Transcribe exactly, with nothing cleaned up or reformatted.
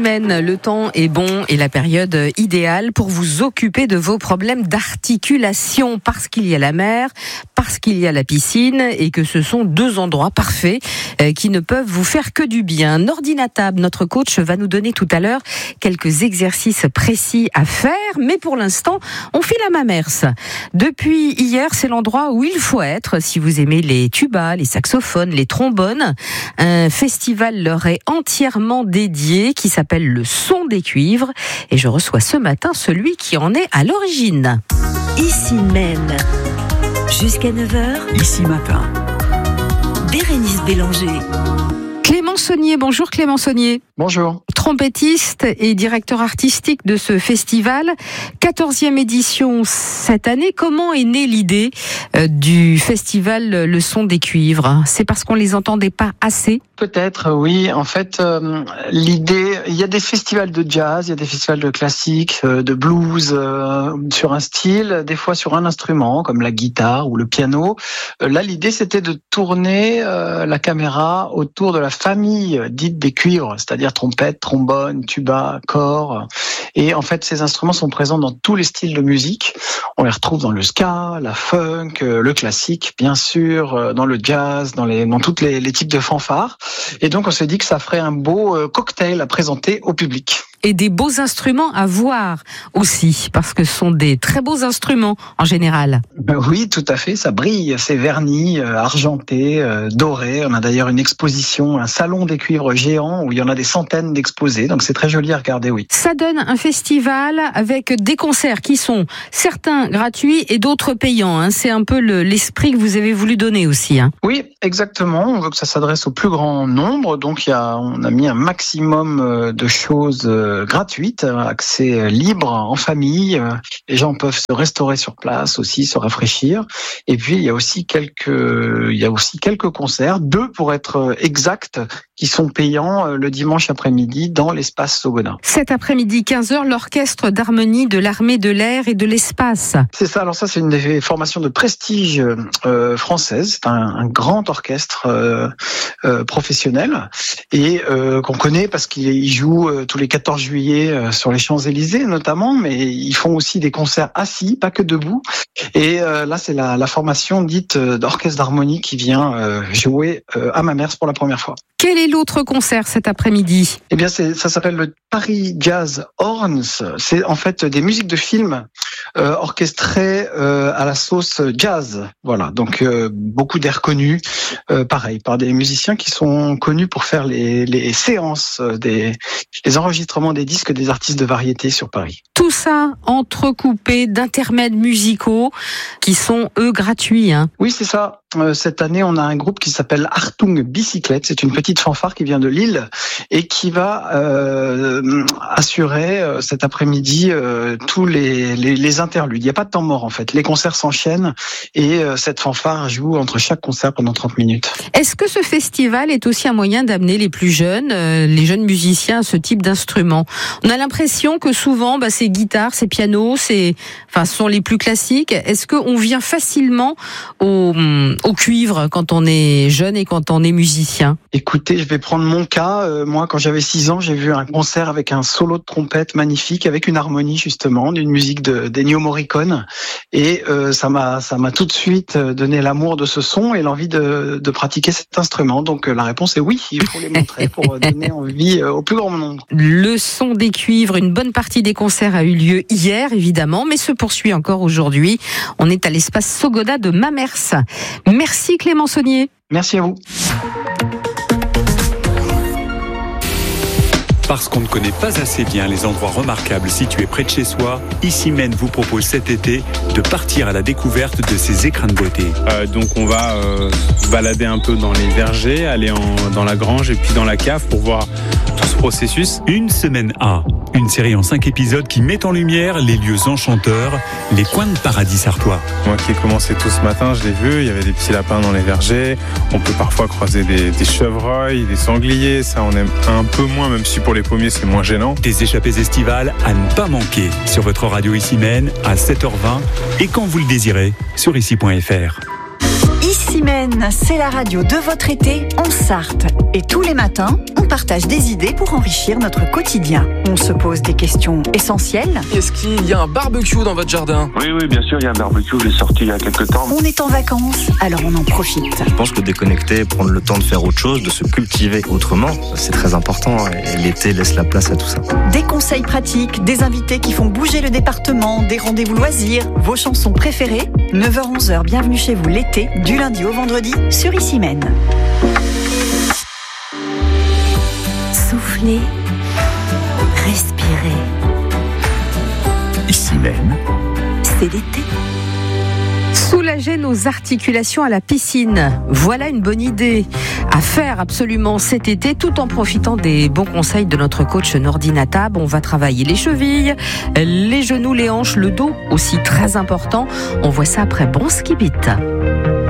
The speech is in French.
Issy-Mène, le temps est bon et la période idéale pour vous occuper de vos problèmes d'articulation parce qu'il y a la mer, parce qu'il y a la piscine et que ce sont deux endroits parfaits qui ne peuvent vous faire que du bien. Nordinatab, notre coach, va nous donner tout à l'heure quelques exercices précis à faire, mais pour l'instant, on file à Mamers. Depuis hier, c'est l'endroit où il faut être si vous aimez les tubas, les saxophones, les trombones. Un festival leur est entièrement dédié qui s'appelle le Son des Cuivres et je reçois ce matin celui qui en est à l'origine. Issy-Mène, jusqu'à neuf heures. Ici matin. Bérénice Bélanger. Clément Saunier, bonjour Clément Saunier. Bonjour. Trompettiste et directeur artistique de ce festival. quatorzième édition cette année. Comment est née l'idée du festival Le Son des Cuivres ? C'est parce qu'on les entendait pas assez ? Peut-être, oui. En fait, euh, l'idée, il y a des festivals de jazz, il y a des festivals de classique, euh, de blues euh, sur un style, des fois sur un instrument comme la guitare ou le piano. Euh, là, l'idée, c'était de tourner euh, la caméra autour de la famille dite des cuivres, c'est-à-dire trompette, trombone, tuba, cor. Et en fait, ces instruments sont présents dans tous les styles de musique. On les retrouve dans le ska, la funk, le classique, bien sûr, dans le jazz, dans les, dans toutes les, les types de fanfares. Et donc, on s'est dit que ça ferait un beau cocktail à présenter au public. Et des beaux instruments à voir aussi, parce que ce sont des très beaux instruments en général. Ben oui, tout à fait, ça brille, c'est verni, euh, argenté, euh, doré. On a d'ailleurs une exposition, un salon des cuivres géant où il y en a des centaines d'exposés, donc c'est très joli à regarder, oui. Ça donne un festival avec des concerts qui sont certains gratuits et d'autres payants, hein. C'est un peu le, l'esprit que vous avez voulu donner aussi, hein. Oui, exactement, on veut que ça s'adresse au plus grand nombre, donc il y a, on a mis un maximum de choses gratuite, accès libre en famille. Les gens peuvent se restaurer sur place aussi, se rafraîchir. Et puis il y a aussi quelques, il y a aussi quelques concerts, deux pour être exact, qui sont payants le dimanche après-midi dans l'espace Sogoda. Cet après-midi, quinze heures, l'orchestre d'harmonie de l'armée de l'air et de l'espace. C'est ça. Alors ça, c'est une des formations de prestige euh, française. C'est un, un grand orchestre euh, euh, professionnel et euh, qu'on connaît parce qu'il joue euh, tous les quatorze juillet sur les Champs-Élysées notamment, mais ils font aussi des concerts assis, pas que debout. Et euh, là, c'est la, la formation dite d'orchestre d'harmonie qui vient euh, jouer euh, à Mamers pour la première fois. Quel est l'autre concert cet après-midi ? Eh bien, c'est, ça s'appelle le Paris Jazz Horns. C'est en fait des musiques de films euh, orchestrées euh, à la sauce jazz. Voilà, donc euh, beaucoup d'airs connus, euh, pareil, par des musiciens qui sont connus pour faire les, les séances, des, les enregistrements des disques des artistes de variété sur Paris. Tout ça entrecoupé d'intermèdes musicaux qui sont, eux, gratuits, hein. Oui, c'est ça. Euh, cette année, on a un groupe qui s'appelle Hartung Bicyclette. C'est une petite fanfare qui vient de Lille et qui va euh, assurer euh, cet après-midi euh, tous les, les, les interludes. Il n'y a pas de temps mort en fait. Les concerts s'enchaînent et euh, cette fanfare joue entre chaque concert pendant trente minutes. Est-ce que ce festival est aussi un moyen d'amener les plus jeunes, euh, les jeunes musiciens à ce type d'instrument ? On a l'impression que souvent, bah, ces guitares, ces pianos, c'est, enfin, sont les plus classiques. Est-ce qu'on vient facilement au au cuivre quand on est jeune et quand on est musicien ? Écoutez, je vais prendre mon cas. Euh, moi, quand j'avais six ans, j'ai vu un concert avec un solo de trompette magnifique, avec une harmonie justement, d'une musique de d'Ennio Morricone, et euh, ça m'a ça m'a tout de suite donné l'amour de ce son et l'envie de de pratiquer cet instrument. Donc euh, la réponse est oui, il faut les montrer pour donner envie euh, au plus grand nombre. Le Son des Cuivres, une bonne partie des concerts a eu lieu hier évidemment, mais se poursuit encore aujourd'hui. On est à l'espace Sogoda de Mamers. Merci Clément Saunier. Merci à vous. Parce qu'on ne connaît pas assez bien les endroits remarquables situés près de chez soi, Issy-Mène vous propose cet été de partir à la découverte de ces écrins de beauté. Euh, donc on va euh, se balader un peu dans les vergers, aller en, dans la grange et puis dans la cave pour voir tout ce processus. Une semaine A, une série en cinq épisodes qui met en lumière les lieux enchanteurs, les coins de paradis sartois. Moi qui ai commencé tout ce matin, je l'ai vu, il y avait des petits lapins dans les vergers, on peut parfois croiser des, des chevreuils, des sangliers, ça on aime un peu moins, même si pour les pommiers c'est moins gênant. Des échappées estivales à ne pas manquer sur votre radio Issy-Mène à sept heures vingt et quand vous le désirez sur ici point f r. Ici Maine, c'est la radio de votre été en Sarthe. Et tous les matins, on partage des idées pour enrichir notre quotidien. On se pose des questions essentielles. Est-ce qu'il y a un barbecue dans votre jardin ? Oui, oui, bien sûr, il y a un barbecue, je l'ai sorti il y a quelques temps. On est en vacances, alors on en profite. Je pense que déconnecter, prendre le temps de faire autre chose, de se cultiver autrement, c'est très important. Et l'été laisse la place à tout ça. Des conseils pratiques, des invités qui font bouger le département, des rendez-vous loisirs, vos chansons préférées. neuf heures onze heures, bienvenue chez vous l'été, du lundi au vendredi, sur Ici Maine. Soufflez, respirez. Ici Maine, C'est l'été. Soulager nos articulations à la piscine. Voilà une bonne idée à faire absolument cet été, tout en profitant des bons conseils de notre coach Nordina Tab. On va travailler les chevilles, les genoux, les hanches, le dos aussi très important. On voit ça après Bon Skibit.